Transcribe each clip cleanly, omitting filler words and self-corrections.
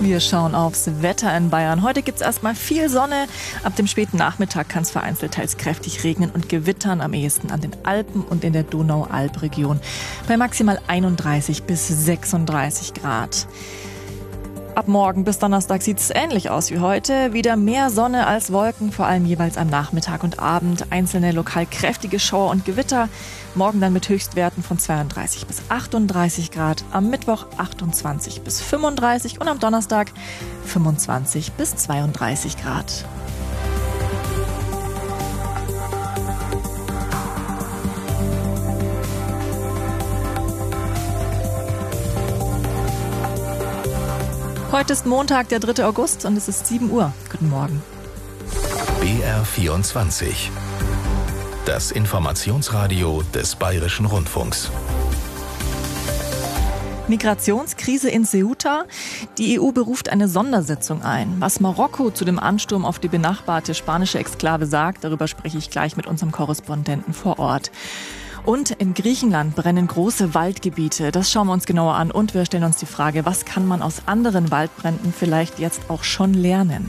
Wir schauen aufs Wetter in Bayern. Heute gibt es erstmal viel Sonne. Ab dem späten Nachmittag kann es vereinzelt teils kräftig regnen und gewittern, am ehesten an den Alpen und in der Donau-Alp-Region. Bei maximal 31 bis 36 Grad. Ab morgen bis Donnerstag sieht es ähnlich aus wie heute. Wieder mehr Sonne als Wolken, vor allem jeweils am Nachmittag und Abend. Einzelne lokal kräftige Schauer und Gewitter. Morgen dann mit Höchstwerten von 32 bis 38 Grad. Am Mittwoch 28 bis 35 und am Donnerstag 25 bis 32 Grad. Heute ist Montag, der 3. August und es ist 7 Uhr. Guten Morgen. BR24. Das Informationsradio des Bayerischen Rundfunks. Migrationskrise in Ceuta. Die EU beruft eine Sondersitzung ein. Was Marokko zu dem Ansturm auf die benachbarte spanische Exklave sagt, darüber spreche ich gleich mit unserem Korrespondenten vor Ort. Und in Griechenland brennen große Waldgebiete. Das schauen wir uns genauer an. Und wir stellen uns die Frage, was kann man aus anderen Waldbränden vielleicht jetzt auch schon lernen?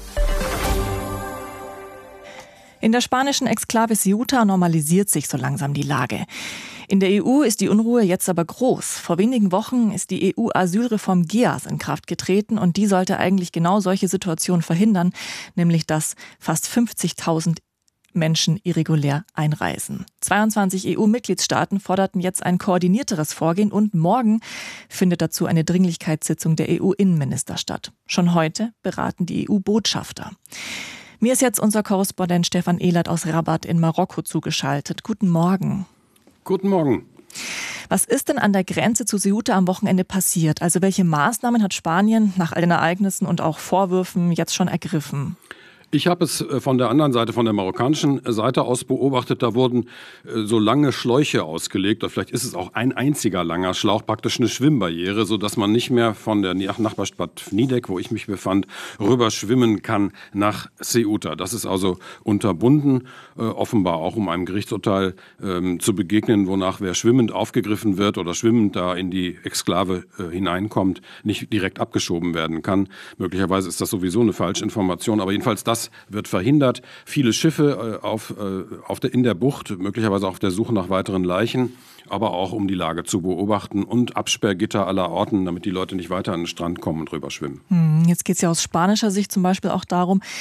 In der spanischen Exklave Ceuta normalisiert sich so langsam die Lage. In der EU ist die Unruhe jetzt aber groß. Vor wenigen Wochen ist die EU-Asylreform GEAS in Kraft getreten und die sollte eigentlich genau solche Situationen verhindern, nämlich dass fast 50.000 Menschen irregulär einreisen. 22 EU-Mitgliedstaaten forderten jetzt ein koordinierteres Vorgehen und morgen findet dazu eine Dringlichkeitssitzung der EU-Innenminister statt. Schon heute beraten die EU-Botschafter. Mir ist jetzt unser Korrespondent Stefan Ehlert aus Rabat in Marokko zugeschaltet. Guten Morgen. Guten Morgen. Was ist denn an der Grenze zu Ceuta am Wochenende passiert? Also welche Maßnahmen hat Spanien nach all den Ereignissen und auch Vorwürfen jetzt schon ergriffen? Ich habe es von der anderen Seite, von der marokkanischen Seite aus beobachtet. Da wurden so lange Schläuche ausgelegt. Oder vielleicht ist es auch ein einziger langer Schlauch, praktisch eine Schwimmbarriere, sodass man nicht mehr von der Nachbarstadt Nidek, wo ich mich befand, rüber schwimmen kann nach Ceuta. Das ist also unterbunden, offenbar auch um einem Gerichtsurteil zu begegnen, wonach wer schwimmend aufgegriffen wird oder schwimmend da in die Exklave hineinkommt, nicht direkt abgeschoben werden kann. Möglicherweise ist das sowieso eine Falschinformation, aber jedenfalls das wird verhindert. Viele Schiffe in der Bucht, möglicherweise auf der Suche nach weiteren Leichen, aber auch um die Lage zu beobachten und Absperrgitter aller Orten, damit die Leute nicht weiter an den Strand kommen und rüber schwimmen. Jetzt geht es ja aus spanischer Sicht zum Beispiel auch darum,